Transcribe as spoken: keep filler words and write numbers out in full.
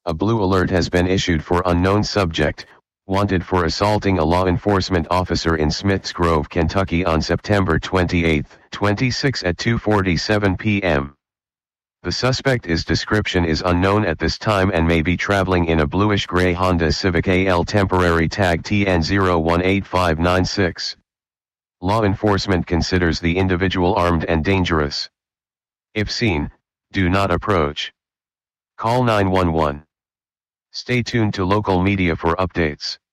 A blue alert has been issued for unknown subject, wanted for assaulting a law enforcement officer in Smiths Grove, Kentucky on September twenty-eighth, twenty-six at two forty-seven p m The suspect is description is unknown at this time and may be traveling in a bluish-gray Honda Civic A L temporary tag T N zero one eight five nine six. Law enforcement considers the individual armed and dangerous. If seen, do not approach. Call nine one one. Stay tuned to local media for updates.